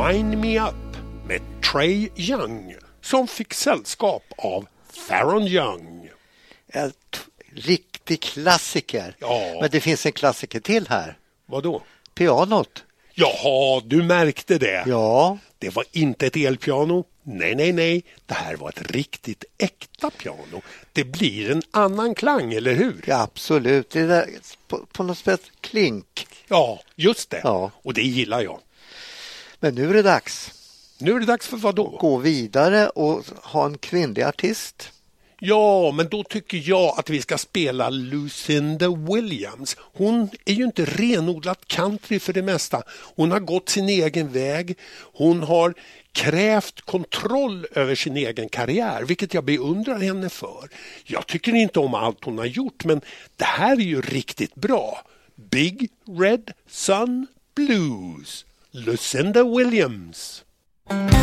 Wind Me Up med Trey Young som fick sällskap av Theron Young. En riktig klassiker. Ja. Men det finns en klassiker till här. Vad då? Pianot. Jaha, du märkte det. Ja. Det var inte ett elpiano. Nej. Det här var ett riktigt äkta piano. Det blir en annan klang, eller hur? Ja, absolut. Det är där, på något sätt klink. Ja, just det. Ja. Och det gillar jag. Men nu är det dags. Nu är det dags för vad då? Gå vidare och ha en kvinnlig artist. Ja, men då tycker jag att vi ska spela Lucinda Williams. Hon är ju inte renodlat country för det mesta. Hon har gått sin egen väg. Hon har krävt kontroll över sin egen karriär, vilket jag beundrar henne för. Jag tycker inte om allt hon har gjort, men det här är ju riktigt bra. Big Red Sun Blues. Lucinda Williams.